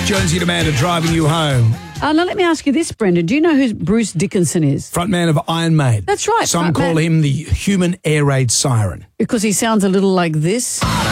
Jonesy and Amanda driving you home. Now, let me ask you this, Brendan. Do you know who Bruce Dickinson is? Frontman of Iron Maiden. That's right. Some call him the human air raid siren. Because he sounds a little like this.